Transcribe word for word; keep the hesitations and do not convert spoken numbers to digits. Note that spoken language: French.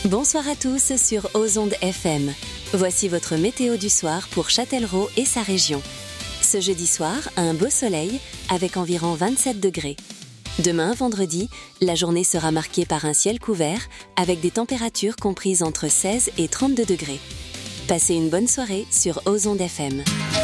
Bonsoir à tous sur Ozonde F M. Voici votre météo du soir pour Châtellerault et sa région. Ce jeudi soir, un beau soleil avec environ vingt-sept degrés. Demain, vendredi, la journée sera marquée par un ciel couvert avec des températures comprises entre seize et trente-deux degrés. Passez une bonne soirée sur Ozonde F M.